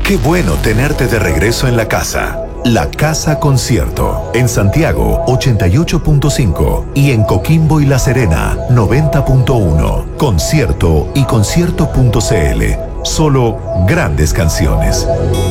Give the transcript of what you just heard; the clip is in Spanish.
Qué bueno tenerte de regreso en la casa. La Casa Concierto. En Santiago, 88.5. Y en Coquimbo y La Serena, 90.1. Concierto y concierto.cl. Solo grandes canciones.